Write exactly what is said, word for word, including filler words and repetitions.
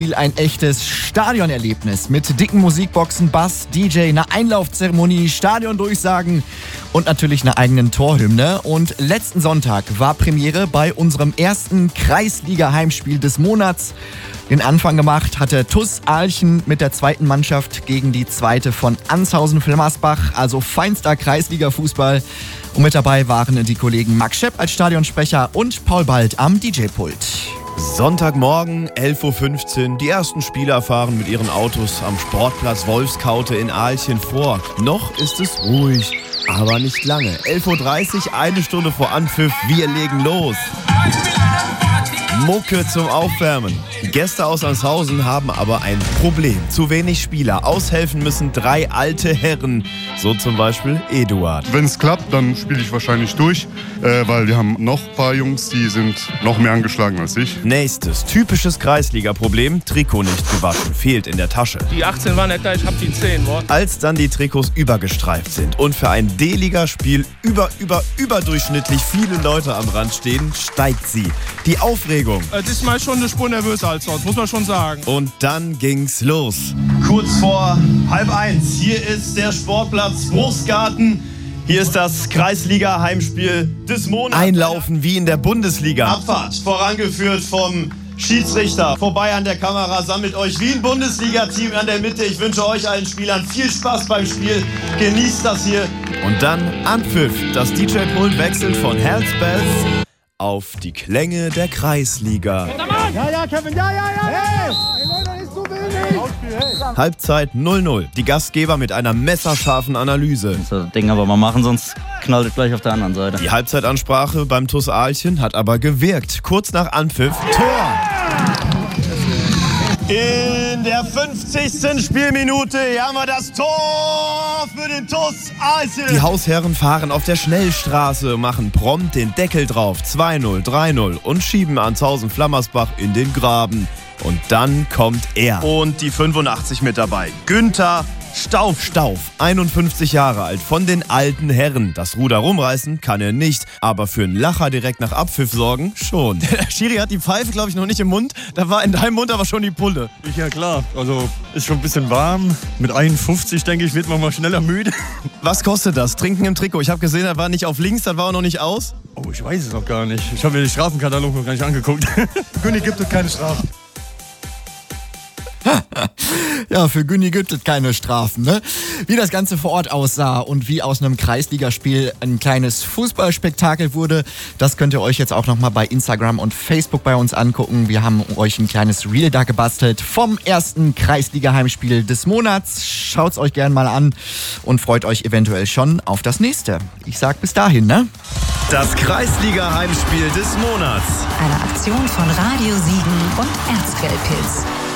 Ein echtes Stadionerlebnis mit dicken Musikboxen, Bass, D J, einer Einlaufzeremonie, Stadiondurchsagen und natürlich einer eigenen Torhymne. Und letzten Sonntag war Premiere bei unserem ersten Kreisliga-Heimspiel des Monats. Den Anfang gemacht hatte T U S Ahlchen mit der zweiten Mannschaft gegen die zweite von Anshausen-Flmersbach, also feinster Kreisliga-Fußball. Und mit dabei waren die Kollegen Max Schepp als Stadionsprecher und Paul Bald am D J-Pult. Sonntagmorgen, elf Uhr fünfzehn. Die ersten Spieler fahren mit ihren Autos am Sportplatz Wolfskaute in Ahlchen vor. Noch ist es ruhig, aber nicht lange. elf Uhr dreißig, eine Stunde vor Anpfiff. Wir legen los. Mucke zum Aufwärmen. Die Gäste aus Anshausen haben aber ein Problem. Zu wenig Spieler. Aushelfen müssen drei alte Herren. So zum Beispiel Eduard. Wenn es klappt, dann spiele ich wahrscheinlich durch, äh, weil wir haben noch ein paar Jungs, die sind noch mehr angeschlagen als ich. Nächstes, typisches Kreisliga-Problem, Trikot nicht gewaschen, fehlt in der Tasche. Die achtzehn waren nicht da, ich hab die zehn. Boah. Als dann die Trikots übergestreift sind und für ein D-Liga-Spiel über, über, überdurchschnittlich viele Leute am Rand stehen, steigt sie. Die Aufregung. Das ist mal schon eine Spur nervöser als sonst, muss man schon sagen. Und dann ging's los. Kurz vor halb eins, hier ist der Sportplatz Bruchsgarten. Hier ist das Kreisliga-Heimspiel des Monats. Einlaufen wie in der Bundesliga. Abfahrt, vorangeführt vom Schiedsrichter. Vorbei an der Kamera, sammelt euch wie ein Bundesliga-Team an der Mitte. Ich wünsche euch allen Spielern viel Spaß beim Spiel. Genießt das hier. Und dann Anpfiff. Das D J-Pult wechselt von Hells Bells auf die Klänge der Kreisliga. Ja, ja, Kevin, ja, ja, ja, hey! Hey, Leute, ist so wenig! Halbzeit null null. Die Gastgeber mit einer messerscharfen Analyse. Das Ding aber mal machen, sonst knallt es gleich auf der anderen Seite. Die Halbzeitansprache beim T U S Ahlchen hat aber gewirkt. Kurz nach Anpfiff Tor! In der fünfzigsten Spielminute haben wir das Tor für den T U S Ahlchen. Die Hausherren fahren auf der Schnellstraße, machen prompt den Deckel drauf. zwei null, drei null und schieben Anshausen-Flammersbach in den Graben. Und dann kommt er. Und die fünfundachtzig mit dabei. Günther Stauf. Stauf, einundfünfzig Jahre alt, von den alten Herren. Das Ruder rumreißen kann er nicht, aber für einen Lacher direkt nach Abpfiff sorgen schon. Der Schiri hat die Pfeife, glaube ich, noch nicht im Mund. Da war in deinem Mund aber schon die Pulle. Ja klar, also ist schon ein bisschen warm. Mit einundfünfzig, denke ich, wird man mal schneller müde. Was kostet das? Trinken im Trikot. Ich habe gesehen, das war nicht auf links, das war auch noch nicht aus. Oh, ich weiß es noch gar nicht. Ich habe mir den Strafenkatalog noch gar nicht angeguckt. Günni gibt es keine Strafen. Ja, für Günni gibt es keine Strafen, ne? Wie das Ganze vor Ort aussah und wie aus einem Kreisligaspiel ein kleines Fußballspektakel wurde, das könnt ihr euch jetzt auch nochmal bei Instagram und Facebook bei uns angucken. Wir haben euch ein kleines Reel da gebastelt vom ersten Kreisliga-Heimspiel des Monats. Schaut's euch gerne mal an und freut euch eventuell schon auf das nächste. Ich sag bis dahin, ne? Das Kreisliga-Heimspiel des Monats. Eine Aktion von Radio Siegen und Erzquellpilz.